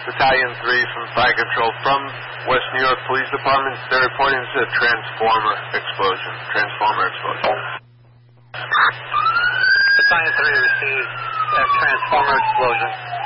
Battalion 3 from Fire Control from West New York Police Department. They're reporting this is a transformer explosion. Battalion 3 received a transformer explosion.